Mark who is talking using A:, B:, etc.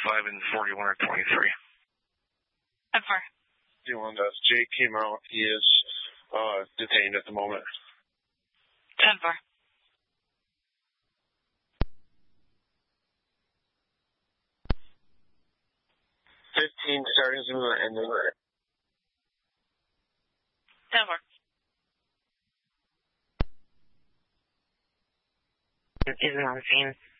A: 5 and 41 or 23.
B: 10-4.
C: Jake came out. He is detained at the moment.
B: 10-4.
C: 15 starting Zoom and ending.
B: 10-4.
D: Isn't on the scene.